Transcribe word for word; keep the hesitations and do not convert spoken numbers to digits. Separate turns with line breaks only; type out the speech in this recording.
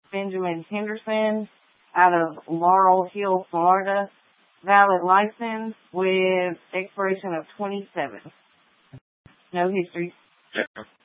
Benjamin Henderson out of Laurel Hill, Florida. Valid license with expiration of twenty-seven. No history.
Yeah.